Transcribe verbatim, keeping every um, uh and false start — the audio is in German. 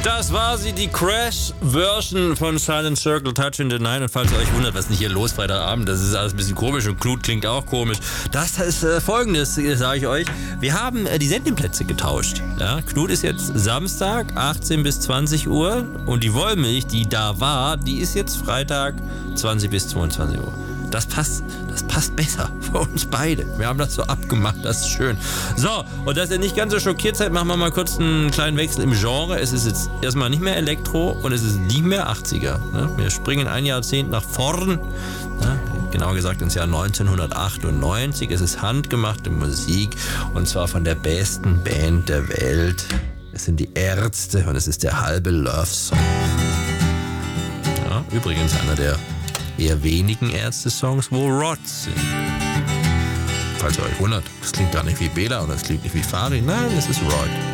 Das war sie, die Crash-Version von Silent Circle, Touch in the Night. Und falls ihr euch wundert, was ist denn hier los Freitagabend, das ist alles ein bisschen komisch und Knut klingt auch komisch. Das ist äh, folgendes, sage ich euch. Wir haben äh, die Sendeplätze getauscht. Ja? Knut ist jetzt Samstag, achtzehn bis zwanzig Uhr. Und die Wollmilch, die da war, die ist jetzt Freitag, zwanzig bis zweiundzwanzig Uhr. Das passt, das passt besser für uns beide. Wir haben das so abgemacht, das ist schön. So, und dass ihr nicht ganz so schockiert seid, machen wir mal kurz einen kleinen Wechsel im Genre. Es ist jetzt erstmal nicht mehr Elektro und es ist nicht mehr achtziger. Ne? Wir springen ein Jahrzehnt nach vorn, ne? Genauer gesagt ins Jahr neunzehnhundertachtundneunzig. Es ist handgemachte Musik und zwar von der besten Band der Welt. Es sind die Ärzte und es ist der halbe Love Song. Ja, übrigens einer der eher wenigen Ärzte-Songs, wo Rods sind. Falls ihr euch wundert, das klingt gar nicht wie Bela und das klingt nicht wie Farin. Nein, es ist Rod.